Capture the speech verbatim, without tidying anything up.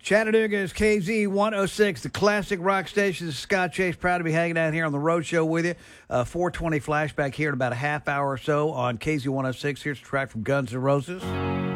Chattanooga is K Z one oh six, the classic rock station. This is Scott Chase, proud to be hanging out here on the Road Show with you. Uh, four twenty flashback here in about a half hour or so on K Z one oh six. Here's a track from Guns N' Roses.